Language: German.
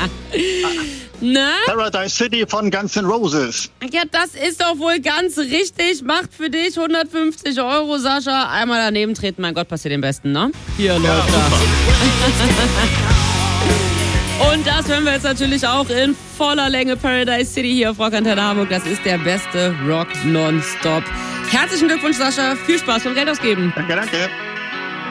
Na? Paradise City von Guns N' Roses. Ja, das ist doch wohl ganz richtig. Macht für dich 150 €, Sascha. Einmal daneben treten, mein Gott, passiert den Besten, ne? Hier läuft das. Und das hören wir jetzt natürlich auch in voller Länge. Paradise City hier auf Rock Antenne Hamburg. Das ist der beste Rock nonstop. Herzlichen Glückwunsch, Sascha. Viel Spaß beim Geld ausgeben. Danke.